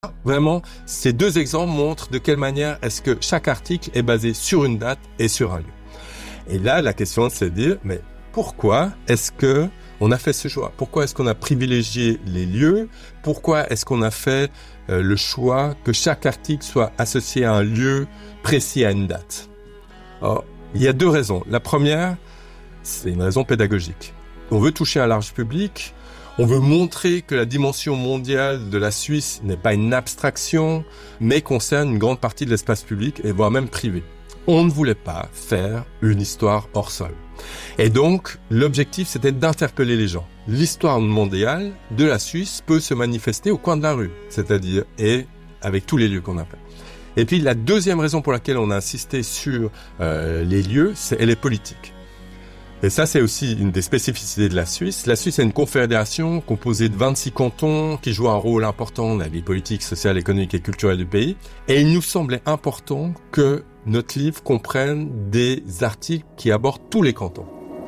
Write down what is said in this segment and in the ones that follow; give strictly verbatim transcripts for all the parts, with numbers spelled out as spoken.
Vraiment, ces deux exemples montrent de quelle manière est-ce que chaque article est basé sur une date et sur un lieu. Et là, la question, c'est de dire, mais pourquoi est-ce que on a fait ce choix? Pourquoi est-ce qu'on a privilégié les lieux? Pourquoi est-ce qu'on a fait euh, le choix que chaque article soit associé à un lieu précis, à une date? Alors, il y a deux raisons. La première, c'est une raison pédagogique. On veut toucher un large public. On veut montrer que la dimension mondiale de la Suisse n'est pas une abstraction, mais concerne une grande partie de l'espace public, et voire même privé. On ne voulait pas faire une histoire hors sol. Et donc, l'objectif, c'était d'interpeller les gens. L'histoire mondiale de la Suisse peut se manifester au coin de la rue, c'est-à-dire, et avec tous les lieux qu'on appelle. Et puis, la deuxième raison pour laquelle on a insisté sur euh, les lieux, c'est elle est politique. Et ça, c'est aussi une des spécificités de la Suisse. La Suisse est une confédération composée de vingt-six cantons qui jouent un rôle important dans la vie politique, sociale, économique et culturelle du pays. Et il nous semblait important que notre livre comprenne des articles qui abordent tous les cantons.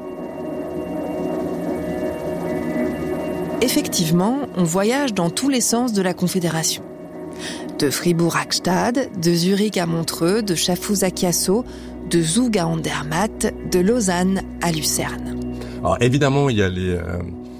Effectivement, on voyage dans tous les sens de la Confédération. De Fribourg à Gstaad, de Zurich à Montreux, de Schaffhouse à Chiasso, de Zug à Andermatt, de Lausanne à Lucerne. Alors évidemment, il y a les euh,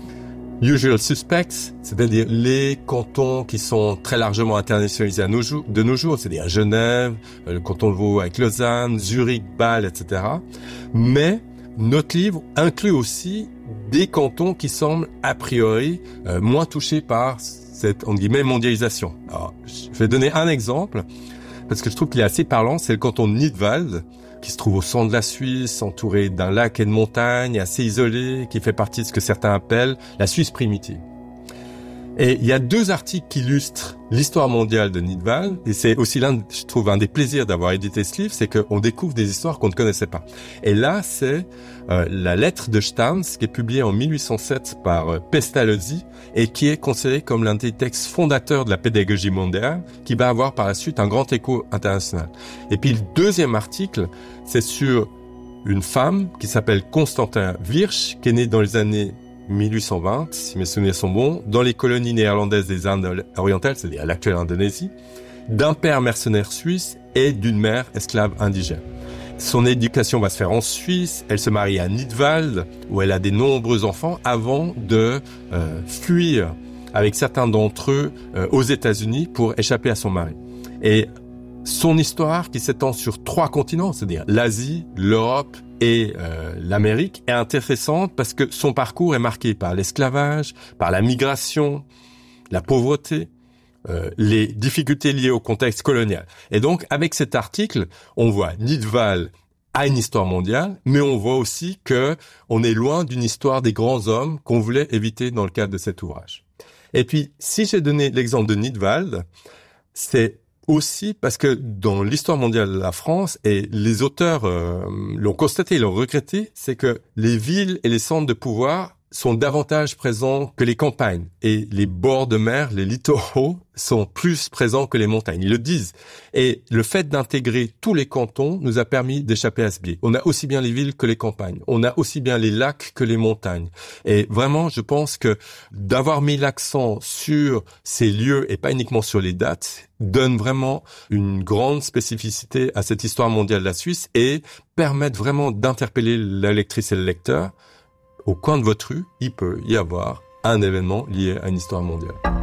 usual suspects, c'est-à-dire les cantons qui sont très largement internationalisés à nos jours, de nos jours, c'est-à-dire Genève, le canton de Vaud avec Lausanne, Zurich, Bâle, et cetera. Mais notre livre inclut aussi des cantons qui semblent a priori euh, moins touchés par cette, en guillemets, mondialisation. Alors, je vais donner un exemple, parce que je trouve qu'il est assez parlant, c'est le canton de Nidwald, qui se trouve au centre de la Suisse, entouré d'un lac et de montagnes, assez isolé, qui fait partie de ce que certains appellent la Suisse primitive. Et il y a deux articles qui illustrent l'histoire mondiale de Nidwald, et c'est aussi l'un, je trouve, un des plaisirs d'avoir édité ce livre, c'est qu'on découvre des histoires qu'on ne connaissait pas. Et là, c'est euh, la lettre de Stans, qui est publiée en mille huit cent sept par euh, Pestalozzi, et qui est considéré comme l'un des textes fondateurs de la pédagogie mondiale, qui va avoir par la suite un grand écho international. Et puis le deuxième article, c'est sur une femme qui s'appelle Constantin Wirsch, qui est née dans les années mille huit cent vingt, si mes souvenirs sont bons, dans les colonies néerlandaises des Indes orientales, c'est-à-dire l'actuelle Indonésie, d'un père mercenaire suisse et d'une mère esclave indigène. Son éducation va se faire en Suisse, elle se marie à Nidwald, où elle a des nombreux enfants, avant de euh, fuir avec certains d'entre eux euh, aux États-Unis pour échapper à son mari. Et son histoire, qui s'étend sur trois continents, c'est-à-dire l'Asie, l'Europe et euh, l'Amérique, est intéressante parce que son parcours est marqué par l'esclavage, par la migration, la pauvreté, euh, les difficultés liées au contexte colonial. Et donc, avec cet article, on voit Nidwald a une histoire mondiale, mais on voit aussi que on est loin d'une histoire des grands hommes qu'on voulait éviter dans le cadre de cet ouvrage. Et puis, si j'ai donné l'exemple de Nidwald, c'est aussi parce que dans l'histoire mondiale de la France, et les auteurs euh, l'ont constaté, l'ont regretté, c'est que les villes et les centres de pouvoir sont davantage présents que les campagnes. Et les bords de mer, les littoraux, sont plus présents que les montagnes. Ils le disent. Et le fait d'intégrer tous les cantons nous a permis d'échapper à ce biais. On a aussi bien les villes que les campagnes. On a aussi bien les lacs que les montagnes. Et vraiment, je pense que d'avoir mis l'accent sur ces lieux et pas uniquement sur les dates donne vraiment une grande spécificité à cette histoire mondiale de la Suisse et permettent vraiment d'interpeller la lectrice et le lecteur. Au coin de votre rue, il peut y avoir un événement lié à une histoire mondiale.